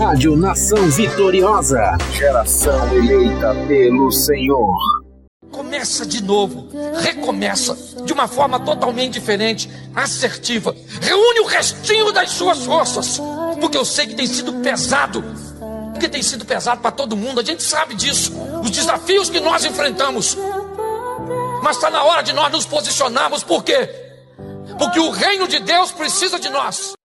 Rádio Nação Vitoriosa. Geração eleita pelo Senhor. Começa de novo, recomeça de uma forma totalmente diferente, assertiva. Reúne o restinho das suas forças, porque eu sei que tem sido pesado. Porque tem sido pesado para todo mundo, a gente sabe disso. Os desafios que nós enfrentamos. Mas está na hora de nós nos posicionarmos, por quê? Porque o reino de Deus precisa de nós.